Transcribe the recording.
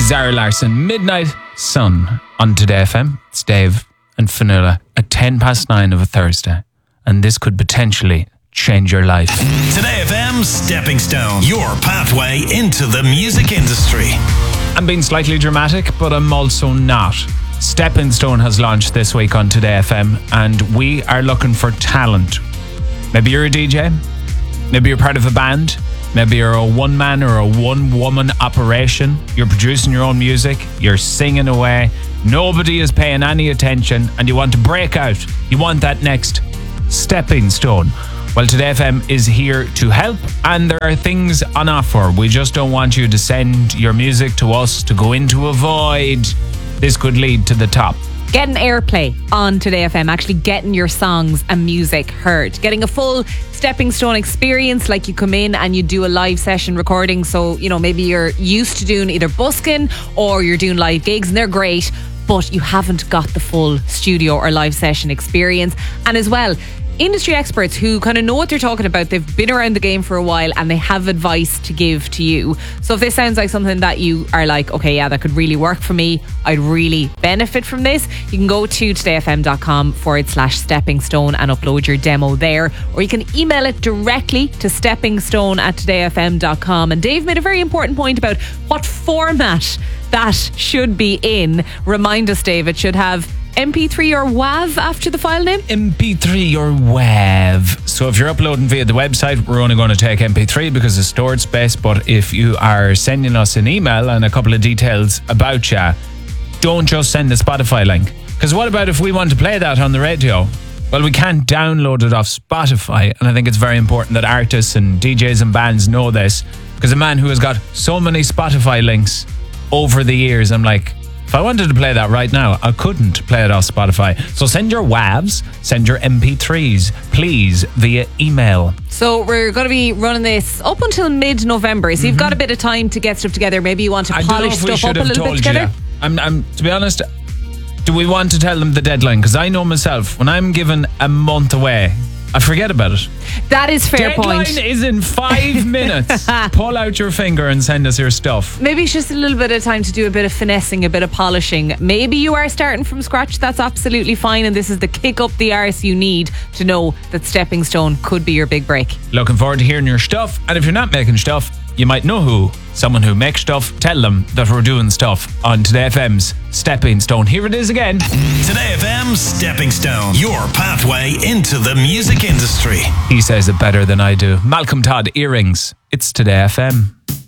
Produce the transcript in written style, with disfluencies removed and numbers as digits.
Zara Larsson, Midnight Sun on Today FM. It's Dave and Fionnuala at 9:10 of a Thursday. And this could potentially change your life. Today FM Stepping Stone, your pathway into the music industry. I'm being slightly dramatic, but I'm also not. Stepping Stone has launched this week on Today FM, and we are looking for talent. Maybe you're a DJ, maybe you're part of a band, maybe you're a one-man or a one-woman operation. You're producing your own music, you're singing away, nobody is paying any attention, and you want to break out. You want that next stepping stone. Well, Today FM is here to help, and there are things on offer. We just don't want you to send your music to us to go into a void. This could lead to the top. Getting airplay on Today FM, actually getting your songs and music heard, getting a full stepping stone experience, like you come in and you do a live session recording. So, you know, maybe you're used to doing either busking or you're doing live gigs, and they're great, but you haven't got the full studio or live session experience. And as well, industry experts who kind of know what they're talking about. They've been around the game for a while and they have advice to give to you. So if this sounds like something that you are like, okay, yeah, that could really work for me, I'd really benefit from this, you can go to todayfm.com/stepping stone and upload your demo there, or you can email it directly to steppingstone@todayfm.com. And Dave made a very important point about what format that should be in. Remind us, Dave, it should have MP3 or WAV after the file name? MP3 or WAV. So if you're uploading via the website, we're only going to take MP3 because of storage space. But if you are sending us an email and a couple of details about you, don't just send the Spotify link. Because what about if we want to play that on the radio? Well, we can't download it off Spotify. And I think it's very important that artists and DJs and bands know this. Because a man who has got so many Spotify links over the years, I'm like, if I wanted to play that right now, I couldn't play it off Spotify. So send your WAVs, send your MP3s, please, via email. So we're going to be running this up until mid-November. So you've got a bit of time to get stuff together. Maybe you want to polish stuff up a little bit together. I'm to be honest, do we want to tell them the deadline? Because I know myself, when I'm given a month away, I forget about it. That is fair point. Deadline is in 5 minutes. Pull out your finger and send us your stuff. Maybe it's just a little bit of time to do a bit of finessing, a bit of polishing. Maybe you are starting from scratch. That's absolutely fine. And this is the kick up the arse you need to know that Stepping Stone could be your big break. Looking forward to hearing your stuff. And if you're not making stuff, you might know who. Someone who makes stuff. Tell them that we're doing stuff on Today FM's Stepping Stone. Here it is again. Today FM Stepping Stone, your pathway into the music industry. He says it better than I do. Malcolm Todd, Earrings. It's Today FM.